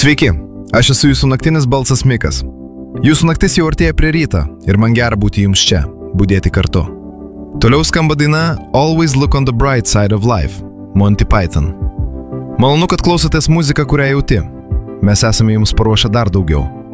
Sveiki, aš esu jūsų naktinis balsas Mikas. Jūsų naktis jau artėja prie ryto ir man gera būti jums čia, budėti kartu. Toliau skamba daina Always Look on the Bright Side of Life, Monty Python. Malonu, kad klausotės muziką, kurią jauti. Mes esame jums paruošę dar daugiau.